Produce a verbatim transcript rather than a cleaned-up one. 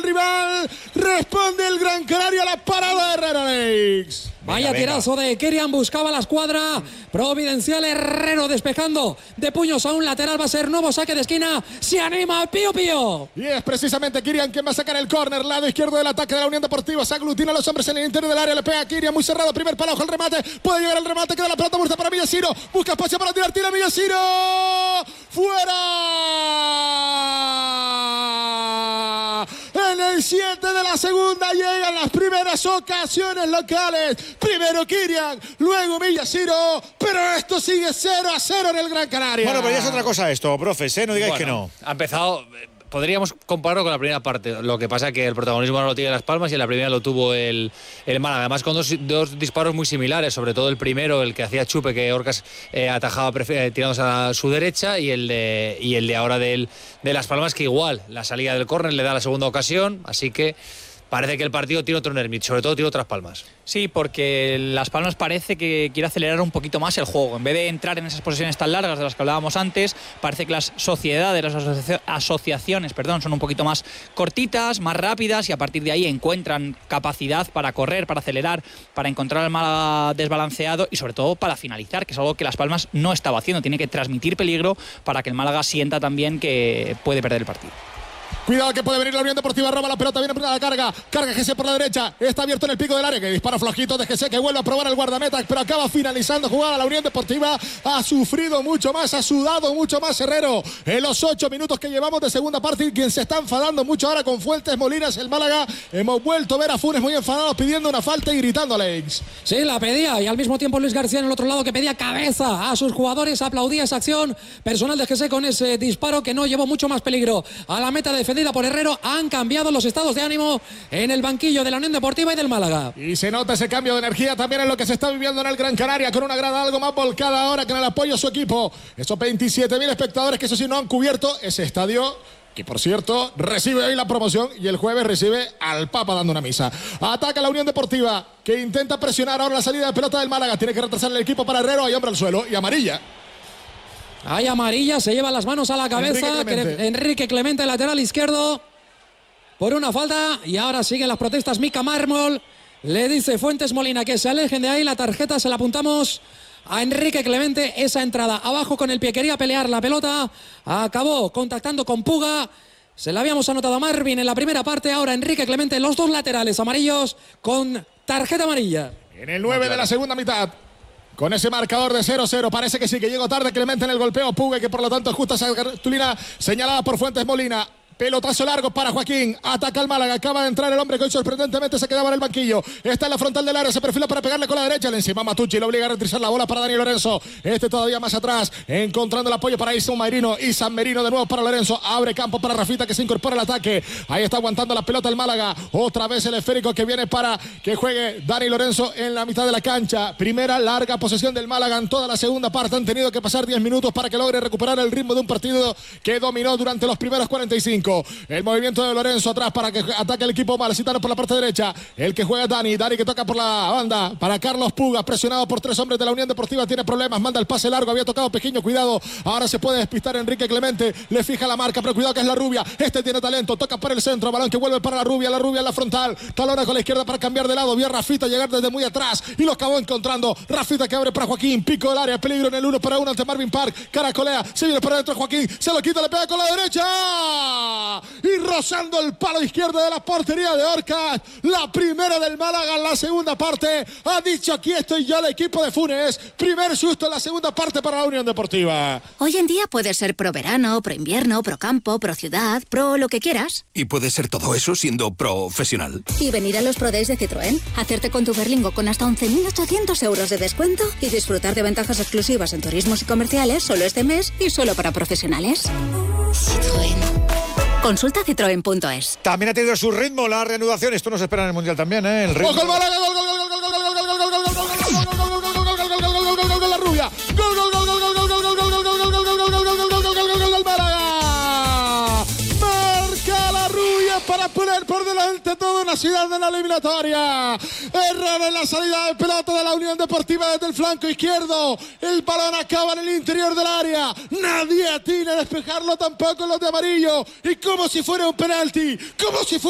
el rival. Responde el Gran Canaria a la parada de Herrero, Alex. Vaya venga, tirazo venga. de Kirian, buscaba la escuadra. Providencial, Herrero despejando de puños a un lateral. Va a ser nuevo saque de esquina. Se anima Pío Pío. Y es precisamente Kirian quien va a sacar el córner. Lado izquierdo del ataque de la Unión Deportiva. Se aglutina a los hombres en el interior del área. Le pega a Kirian, muy cerrado. Primer palo, ojo el remate. Puede llegar el remate. Queda la pelota muerta para Millasino. Busca espacio para tirar. Tira Millasino. ¡Fuera! En el siete de la segunda llegan las primeras ocasiones locales. Primero Kirian, luego Millasino, pero esto sigue cero a cero en el Gran Canaria. Bueno, pero ya es otra cosa esto, profes, ¿eh? No digáis bueno, que no. Ha empezado... Podríamos compararlo con la primera parte. Lo que pasa es que el protagonismo no lo tiene Las Palmas y en la primera lo tuvo el, el Málaga. Además, con dos, dos disparos muy similares. Sobre todo el primero, el que hacía Chupe, que Orcas eh, atajaba eh, tirándose a su derecha. Y el de, y el de ahora del, de Las Palmas, que igual, la salida del córner le da la segunda ocasión. Así que parece que el partido tiene otro Nermit. Sobre todo tiene otras Palmas. Sí, porque Las Palmas parece que quiere acelerar un poquito más el juego. En vez de entrar en esas posesiones tan largas de las que hablábamos antes, parece que las sociedades, las asocia- asociaciones perdón, son un poquito más cortitas, más rápidas, y a partir de ahí encuentran capacidad para correr, para acelerar, para encontrar al Málaga desbalanceado y sobre todo para finalizar, que es algo que Las Palmas no estaba haciendo. Tiene que transmitir peligro para que el Málaga sienta también que puede perder el partido. Cuidado que puede venir la Unión Deportiva, roba la pelota, viene a la carga, carga G C por la derecha, está abierto en el pico del área, que dispara flojito de G C, que vuelve a probar el guardameta, pero acaba finalizando jugada. La Unión Deportiva ha sufrido mucho más, ha sudado mucho más Herrero en los ocho minutos que llevamos de segunda parte, y quien se está enfadando mucho ahora con Fuentes Molina es el Málaga. Hemos vuelto a ver a Funes muy enfadados pidiendo una falta y gritando, Alex. Sí, la pedía, y al mismo tiempo Luis García en el otro lado, que pedía cabeza a sus jugadores, aplaudía esa acción personal de G C con ese disparo que no llevó mucho más peligro a la meta defendida por Herrero. Han cambiado los estados de ánimo en el banquillo de la Unión Deportiva y del Málaga. Y se nota ese cambio de energía también en lo que se está viviendo en el Gran Canaria, con una grada algo más volcada ahora que en el apoyo a su equipo. Esos veintisiete mil espectadores que eso sí no han cubierto ese estadio, que por cierto recibe hoy la promoción y el jueves recibe al Papa dando una misa. Ataca la Unión Deportiva, que intenta presionar ahora la salida de pelota del Málaga. Tiene que retrasar el equipo para Herrero. Hay hombre al suelo y amarilla. Hay amarilla, se lleva las manos a la cabeza. Enrique Clemente, Enrique Clemente, lateral izquierdo, por una falta. Y ahora siguen las protestas. Mica Mármol le dice Fuentes Molina que se alejen de ahí. La tarjeta se la apuntamos a Enrique Clemente. Esa entrada abajo con el pie, quería pelear la pelota, acabó contactando con Puga. Se la habíamos anotado a Marvin en la primera parte. Ahora Enrique Clemente, los dos laterales amarillos con tarjeta amarilla. En el nueve de la segunda mitad, con ese marcador de cero cero, parece que sí, que llegó tarde Clemente en el golpeo. Puga, que por lo tanto ajusta esa cartulina señalada por Fuentes Molina. Pelotazo largo para Joaquín, ataca al Málaga, acaba de entrar el hombre que hoy sorprendentemente se quedaba en el banquillo, está en la frontal del área, se perfila para pegarle con la derecha, le encima Matucci, lo obliga a retrasar la bola para Dani Lorenzo, este todavía más atrás, encontrando el apoyo para Isan Merino, Isan Merino de nuevo para Lorenzo, abre campo para Rafita, que se incorpora al ataque, ahí está aguantando la pelota el Málaga, otra vez el esférico que viene para que juegue Dani Lorenzo en la mitad de la cancha. Primera larga posesión del Málaga en toda la segunda parte, han tenido que pasar diez minutos para que logre recuperar el ritmo de un partido que dominó durante los primeros cuarenta y cinco. El movimiento de Lorenzo atrás para que ataque el equipo malecitano por la parte derecha. El que juega Dani, Dani que toca por la banda para Carlos Puga, presionado por tres hombres de la Unión Deportiva, tiene problemas, manda el pase largo, había tocado pequeño, cuidado, ahora se puede despistar Enrique Clemente, le fija la marca, pero cuidado que es la Rubia, este tiene talento, toca por el centro, balón que vuelve para la Rubia, la Rubia en la frontal, talona con la izquierda para cambiar de lado, vio a Rafita llegar desde muy atrás y lo acabó encontrando. Rafita que abre para Joaquín, pico del área, peligro en el uno para uno ante Marvin Park, caracolea, se viene para adentro Joaquín, se lo quita, le pega con la derecha y rozando el palo izquierdo de la portería de Orcas. La primera del Málaga en la segunda parte. Ha dicho: aquí estoy yo, el equipo de Funes. Primer susto en la segunda parte para la Unión Deportiva. Hoy en día puedes ser pro verano, pro invierno, pro campo, pro ciudad, pro lo que quieras. Y puedes ser todo eso siendo profesional. Y venir a los Pro Days de Citroën, hacerte con tu Berlingo con hasta once mil ochocientos euros de descuento y disfrutar de ventajas exclusivas en turismos y comerciales solo este mes y solo para profesionales. Citroën. Consulta citroen punto es. También ha tenido su ritmo la reanudación. Esto nos espera en el Mundial también, ¿eh? El ritmo. ¡Ojo el Málaga! ¡Gol, gol, gol, gol, gol, gol, gol, gol, gol, gol, gol, gol, gol, gol, gol, la Rubia! ¡Gol, gol, gol, gol, gol, gol, gol, gol, gol, gol, gol, gol, gol, gol, gol, gol, gol del Málaga! Marca la Rubia para poner por delante toda una ciudad de la eliminatoria. Error en la salida de pelota de la Unión Deportiva desde el flanco izquierdo. El balón acaba en el interior del área. Nadie atina a despejarlo, tampoco los de amarillo. Y como si fuera un penalti, como si fuera